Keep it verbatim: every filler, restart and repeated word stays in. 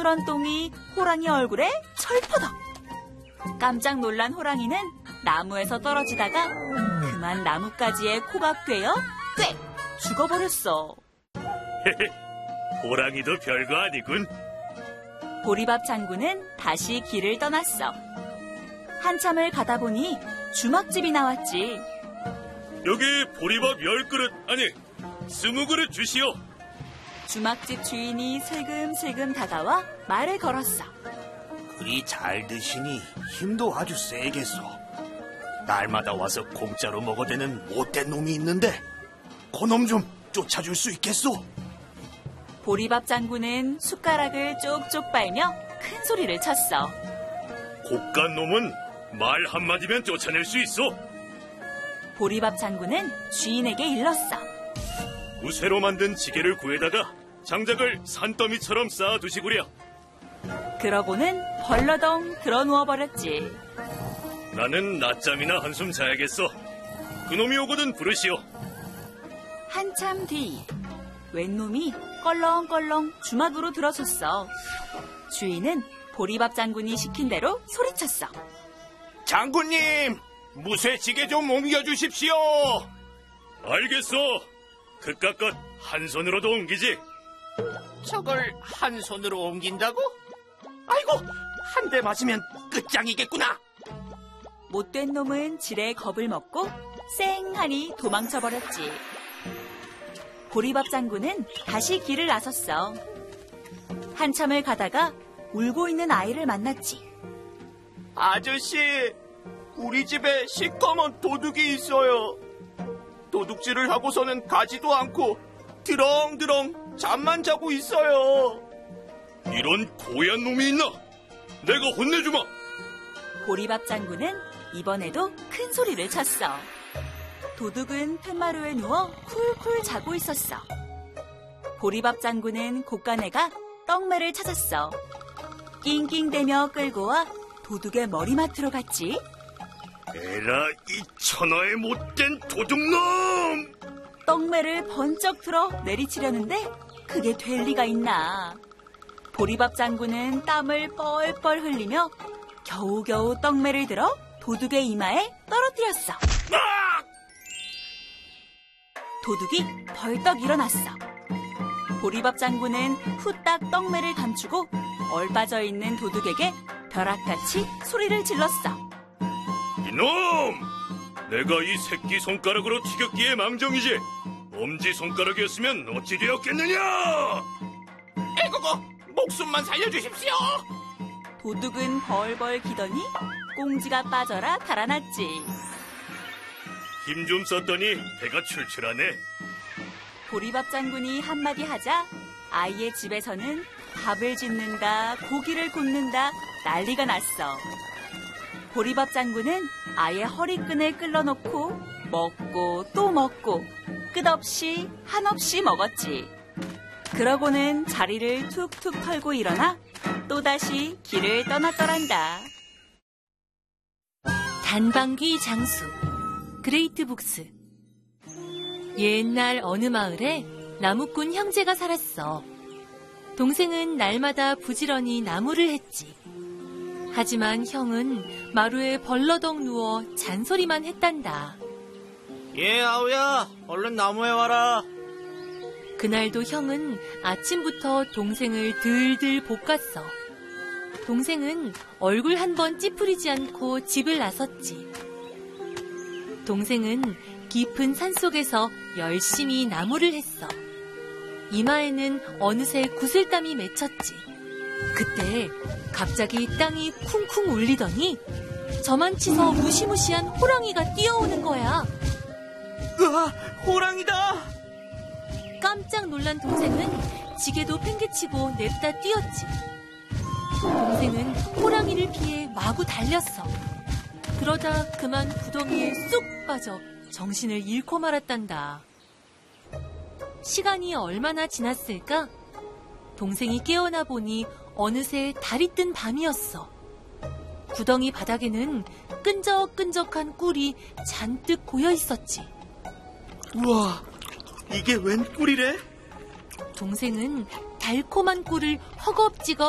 서늘한 똥이 호랑이 얼굴에 철퍼덕. 깜짝 놀란 호랑이는 나무에서 떨어지다가 그만 나뭇가지에 코가 꿰어 꽥 죽어버렸어. 호랑이도 별거 아니군. 보리밥 장군은 다시 길을 떠났어. 한참을 가다 보니 주막집이 나왔지. 여기 보리밥 열 그릇, 아니 스무 그릇 주시오. 주막집 주인이 슬금슬금 다가와 말을 걸었어. 그리 잘 드시니 힘도 아주 세겠소. 날마다 와서 공짜로 먹어대는 못된 놈이 있는데 그놈 좀 쫓아줄 수 있겠소? 보리밥 장군은 숟가락을 쪽쪽 빨며 큰 소리를 쳤어. 곶간 놈은 말 한마디면 쫓아낼 수 있어. 보리밥 장군은 주인에게 일렀어. 우쇠로 만든 지게를 구해다가 장작을 산더미처럼 쌓아두시구려. 그러고는 벌러덩 드러누워버렸지. 나는 낮잠이나 한숨 자야겠어. 그놈이 오거든 부르시오. 한참 뒤 웬 놈이 껄렁껄렁 주막으로 들어섰어. 주인은 보리밥 장군이 시킨 대로 소리쳤어. 장군님, 무쇠지게 좀 옮겨주십시오. 알겠어. 그깟 한 손으로도 옮기지. 저걸 한 손으로 옮긴다고? 아이고, 한 대 맞으면 끝장이겠구나. 못된 놈은 지레 겁을 먹고 쌩하니 도망쳐버렸지. 보리밥 장군은 다시 길을 나섰어. 한참을 가다가 울고 있는 아이를 만났지. 아저씨, 우리 집에 시꺼먼 도둑이 있어요. 도둑질을 하고서는 가지도 않고 드렁드렁 잠만 자고 있어요. 이런 고얀 놈이 있나? 내가 혼내주마. 보리밥 장군은 이번에도 큰 소리를 쳤어. 도둑은 팻마루에 누워 쿨쿨 자고 있었어. 보리밥 장군은 곶간에가 떡매를 찾았어. 낑낑대며 끌고 와 도둑의 머리맡으로 갔지. 에라, 이 천하의 못된 도둑놈! 떡매를 번쩍 들어 내리치려는데 그게 될 리가 있나. 보리밥 장군은 땀을 뻘뻘 흘리며 겨우겨우 떡매를 들어 도둑의 이마에 떨어뜨렸어. 도둑이 벌떡 일어났어. 보리밥 장군은 후딱 떡매를 감추고 얼빠져 있는 도둑에게 벼락같이 소리를 질렀어. 이놈! 내가 이 새끼 손가락으로 튀겼기에 망정이지. 엄지손가락이었으면 어찌 되었겠느냐! 에고고, 목숨만 살려주십시오. 도둑은 벌벌 기더니 꽁지가 빠져라 달아났지. 힘 좀 썼더니 배가 출출하네. 보리밥 장군이 한마디 하자 아이의 집에서는 밥을 짓는다, 고기를 굽는다 난리가 났어. 보리밥 장군은 아이의 허리끈을 끌어놓고 먹고 또 먹고 끝없이 한없이 먹었지. 그러고는 자리를 툭툭 털고 일어나 또다시 길을 떠났더란다. 단방귀 장수 그레이트 북스. 옛날 어느 마을에 나무꾼 형제가 살았어. 동생은 날마다 부지런히 나무를 했지. 하지만 형은 마루에 벌러덩 누워 잔소리만 했단다. 예, 아우야, 얼른 나무에 와라. 그날도 형은 아침부터 동생을 들들 볶았어. 동생은 얼굴 한 번 찌푸리지 않고 집을 나섰지. 동생은 깊은 산속에서 열심히 나무를 했어. 이마에는 어느새 구슬땀이 맺혔지. 그때 갑자기 땅이 쿵쿵 울리더니 저만치서 무시무시한 호랑이가 뛰어오는 거야. 으아, 호랑이다! 깜짝 놀란 동생은 지게도 팽개치고 냅다 뛰었지. 동생은 호랑이를 피해 마구 달렸어. 그러다 그만 구덩이에 쑥 빠져 정신을 잃고 말았단다. 시간이 얼마나 지났을까? 동생이 깨어나 보니 어느새 달이 뜬 밤이었어. 구덩이 바닥에는 끈적끈적한 꿀이 잔뜩 고여 있었지. 우와, 이게 웬 꿀이래? 동생은 달콤한 꿀을 허겁지겁